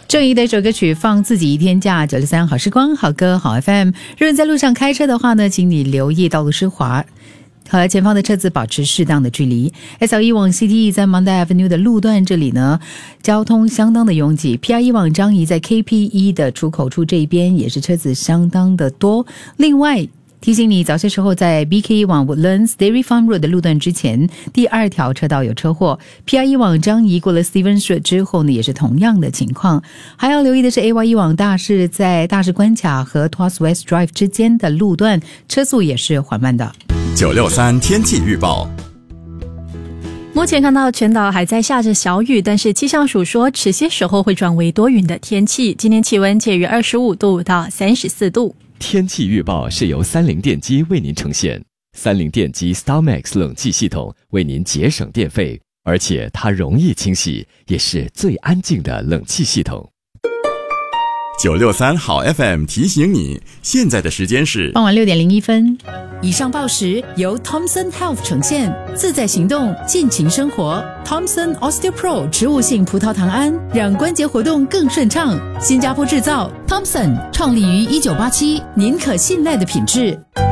郑怡的一首歌曲《放自己一天假》，93好时光，好歌好 FM。如果你在路上开车的话呢，请你留意道路湿滑，和前方的车子保持适当的距离。SL1往 CTE 在 Monday Avenue 的路段这里呢，交通相当的拥挤。PR1往张仪在 KP1 的出口处这一边也是车子相当的多。另外提醒你，早些时候在 BK1 往 Woodlands Dairy Farm Road 的路段之前，第2条车道有车祸。PR1 往张仪过了 Stevens Road 之后呢，也是同样的情况。还要留意的是 AY1 往大市，在大市关卡和 Tuas West Drive 之间的路段，车速也是缓慢的。 963天气预报。 目前看到全岛还在下着小雨，但是气象署说迟些时候会转为多云的天气。今天气温介于25度到34度。 天气预报是由三菱电机为您呈现。三菱电机 StarMax 冷气系统为您节省电费，而且它容易清洗，也是最安静的冷气系统。 963好 FM 提醒你，现在的时间是傍晚6点01分。以上报时由 Thomson Health 呈现，自在行动，尽情生活。Thomson OsteoPro 植物性葡萄糖胺，让关节活动更顺畅。新加坡制造 ，Thomson 创立于1987，您可信赖的品质。